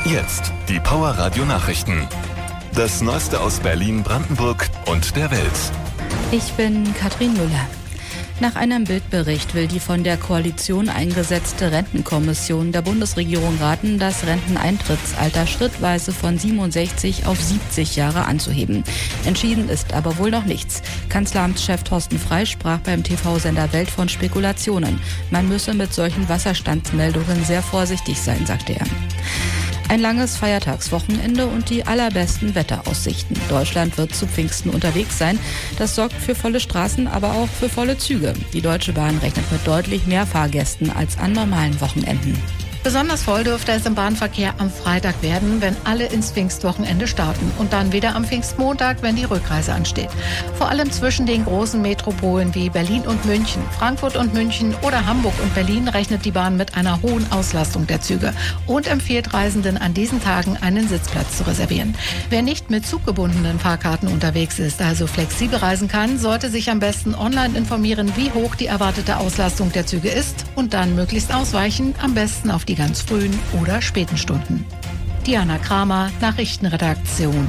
Jetzt die Power Radio Nachrichten. Das Neueste aus Berlin, Brandenburg und der Welt. Ich bin Katrin Müller. Nach einem Bildbericht will die von der Koalition eingesetzte Rentenkommission der Bundesregierung raten, das Renteneintrittsalter schrittweise von 67 auf 70 Jahre anzuheben. Entschieden ist aber wohl noch nichts. Kanzleramtschef Thorsten Frey sprach beim TV-Sender Welt von Spekulationen. Man müsse mit solchen Wasserstandsmeldungen sehr vorsichtig sein, sagte er. Ein langes Feiertagswochenende und die allerbesten Wetteraussichten. Deutschland wird zu Pfingsten unterwegs sein. Das sorgt für volle Straßen, aber auch für volle Züge. Die Deutsche Bahn rechnet mit deutlich mehr Fahrgästen als an normalen Wochenenden. Besonders voll dürfte es im Bahnverkehr am Freitag werden, wenn alle ins Pfingstwochenende starten und dann wieder am Pfingstmontag, wenn die Rückreise ansteht. Vor allem zwischen den großen Metropolen wie Berlin und München, Frankfurt und München oder Hamburg und Berlin rechnet die Bahn mit einer hohen Auslastung der Züge und empfiehlt Reisenden an diesen Tagen einen Sitzplatz zu reservieren. Wer nicht mit zuggebundenen Fahrkarten unterwegs ist, also flexibel reisen kann, sollte sich am besten online informieren, wie hoch die erwartete Auslastung der Züge ist und dann möglichst ausweichen, am besten auf die ganz frühen oder späten Stunden. Diana Kramer, Nachrichtenredaktion.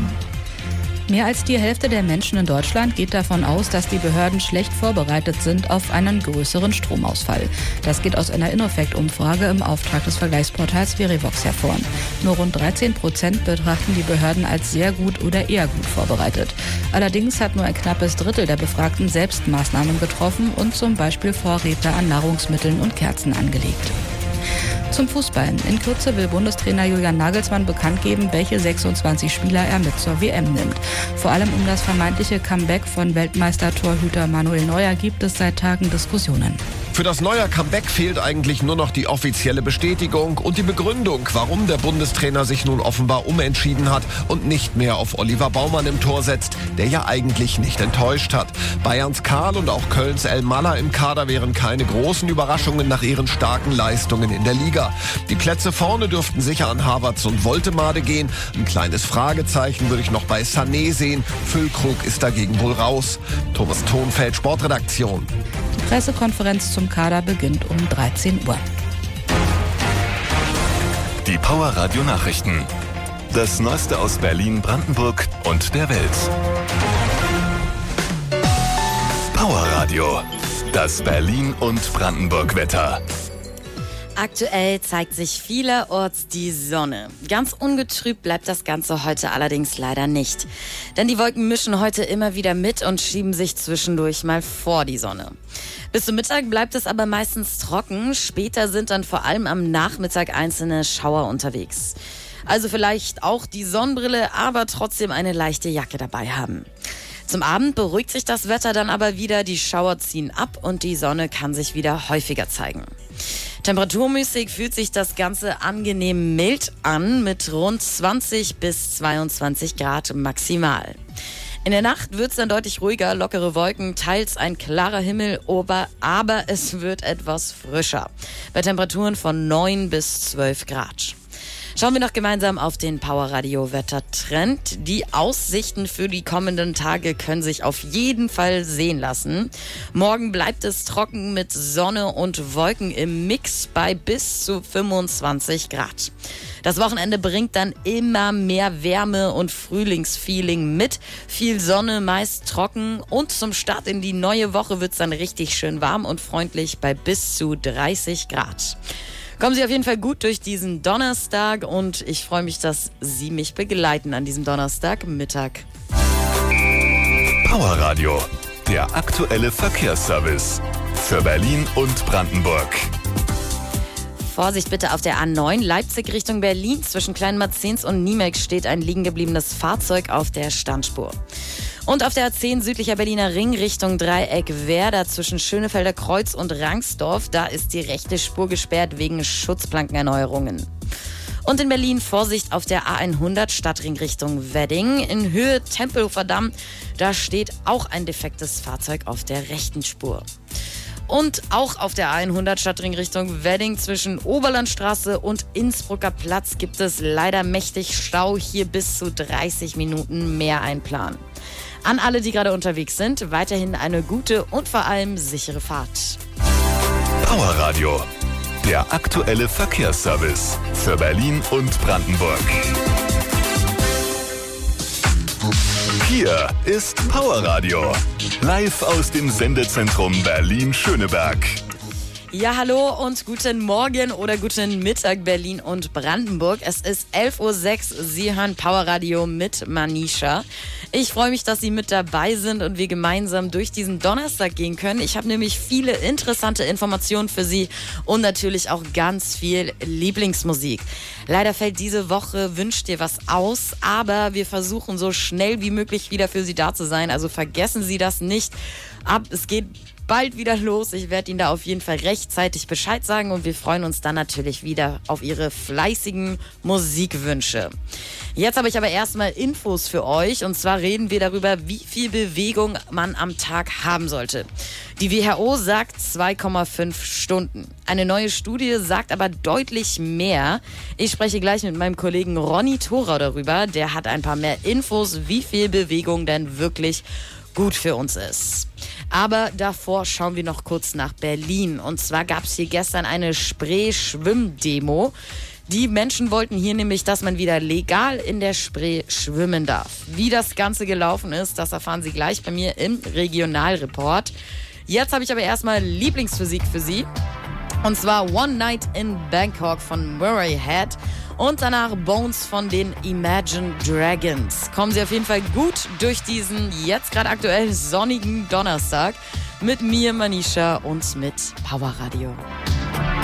Mehr als die Hälfte der Menschen in Deutschland geht davon aus, dass die Behörden schlecht vorbereitet sind auf einen größeren Stromausfall. Das geht aus einer Innofect-Umfrage im Auftrag des Vergleichsportals Verivox hervor. Nur rund 13% betrachten die Behörden als sehr gut oder eher gut vorbereitet. Allerdings hat nur ein knappes Drittel der Befragten selbst Maßnahmen getroffen und zum Beispiel Vorräte an Nahrungsmitteln und Kerzen angelegt. Zum Fußball. In Kürze will Bundestrainer Julian Nagelsmann bekannt geben, welche 26 Spieler er mit zur WM nimmt. Vor allem um das vermeintliche Comeback von Weltmeister-Torhüter Manuel Neuer gibt es seit Tagen Diskussionen. Für das Neuer Comeback fehlt eigentlich nur noch die offizielle Bestätigung und die Begründung, warum der Bundestrainer sich nun offenbar umentschieden hat und nicht mehr auf Oliver Baumann im Tor setzt, der ja eigentlich nicht enttäuscht hat. Bayerns Karl und auch Kölns El Malla im Kader wären keine großen Überraschungen nach ihren starken Leistungen in der Liga. Die Plätze vorne dürften sicher an Havertz und Woltemade gehen. Ein kleines Fragezeichen würde ich noch bei Sané sehen. Füllkrug ist dagegen wohl raus. Thomas Thonfeld, Sportredaktion. Die Pressekonferenz zum Kader beginnt um 13 Uhr. Die Power Radio Nachrichten. Das Neueste aus Berlin, Brandenburg und der Welt. Power Radio. Das Berlin und Brandenburg Wetter. Aktuell zeigt sich vielerorts die Sonne. Ganz ungetrübt bleibt das Ganze heute allerdings leider nicht. Denn die Wolken mischen heute immer wieder mit und schieben sich zwischendurch mal vor die Sonne. Bis zum Mittag bleibt es aber meistens trocken. Später sind dann vor allem am Nachmittag einzelne Schauer unterwegs. Also vielleicht auch die Sonnenbrille, aber trotzdem eine leichte Jacke dabei haben. Zum Abend beruhigt sich das Wetter dann aber wieder, die Schauer ziehen ab und die Sonne kann sich wieder häufiger zeigen. Temperaturmäßig fühlt sich das Ganze angenehm mild an mit rund 20 bis 22 Grad maximal. In der Nacht wird es dann deutlich ruhiger, lockere Wolken, teils ein klarer Himmel, aber es wird etwas frischer. Bei Temperaturen von 9 bis 12 Grad. Schauen wir noch gemeinsam auf den Power Radio Wettertrend. Die Aussichten für die kommenden Tage können sich auf jeden Fall sehen lassen. Morgen bleibt es trocken mit Sonne und Wolken im Mix bei bis zu 25 Grad. Das Wochenende bringt dann immer mehr Wärme und Frühlingsfeeling mit. Viel Sonne, meist trocken und zum Start in die neue Woche wird es dann richtig schön warm und freundlich bei bis zu 30 Grad. Kommen Sie auf jeden Fall gut durch diesen Donnerstag und ich freue mich, dass Sie mich begleiten an diesem Donnerstagmittag. Power Radio, der aktuelle Verkehrsservice für Berlin und Brandenburg. Vorsicht bitte auf der A9 Leipzig Richtung Berlin. Zwischen Kleinmarzens und Niemek steht ein liegengebliebenes Fahrzeug auf der Standspur. Und auf der A10 südlicher Berliner Ring Richtung Dreieck Werder zwischen Schönefelder Kreuz und Rangsdorf. Da ist die rechte Spur gesperrt wegen Schutzplankenerneuerungen. Und in Berlin Vorsicht auf der A100 Stadtring Richtung Wedding. In Höhe Tempelhofer Damm, da steht auch ein defektes Fahrzeug auf der rechten Spur. Und auch auf der A100 Stadtring Richtung Wedding zwischen Oberlandstraße und Innsbrucker Platz gibt es leider mächtig Stau. Hier bis zu 30 Minuten mehr einplanen. An alle, die gerade unterwegs sind, weiterhin eine gute und vor allem sichere Fahrt. Power Radio, Der aktuelle Verkehrsservice für Berlin und Brandenburg. Hier ist Powerradio. Live aus dem Sendezentrum Berlin-Schöneberg. Ja, hallo und guten Morgen oder guten Mittag Berlin und Brandenburg. Es ist 11:06 Uhr. Sie hören Powerradio mit Manisha. Ich freue mich, dass Sie mit dabei sind und wir gemeinsam durch diesen Donnerstag gehen können. Ich habe nämlich viele interessante Informationen für Sie und natürlich auch ganz viel Lieblingsmusik. Leider fällt diese Woche Wünscht dir was aus, aber wir versuchen so schnell wie möglich wieder für Sie da zu sein. Also vergessen Sie das nicht. Es geht bald wieder los. Ich werde Ihnen da auf jeden Fall rechtzeitig Bescheid sagen und wir freuen uns dann natürlich wieder auf Ihre fleißigen Musikwünsche. Jetzt habe ich aber erstmal Infos für euch und zwar reden wir darüber, wie viel Bewegung man am Tag haben sollte. Die WHO sagt 2,5 Stunden. Eine neue Studie sagt aber deutlich mehr. Ich spreche gleich mit meinem Kollegen Ronny Thorau darüber. Der hat ein paar mehr Infos, wie viel Bewegung denn wirklich gut für uns ist. Aber davor schauen wir noch kurz nach Berlin. Und zwar gab es hier gestern eine Spree-Schwimm-Demo. Die Menschen wollten hier nämlich, dass man wieder legal in der Spree schwimmen darf. Wie das Ganze gelaufen ist, das erfahren Sie gleich bei mir im Regionalreport. Jetzt habe ich aber erstmal Lieblingsphysik für Sie. Und zwar One Night in Bangkok von Murray Head. Und danach Bones von den Imagine Dragons. Kommen Sie auf jeden Fall gut durch diesen jetzt gerade aktuell sonnigen Donnerstag mit mir, Manisha, und mit Powerradio.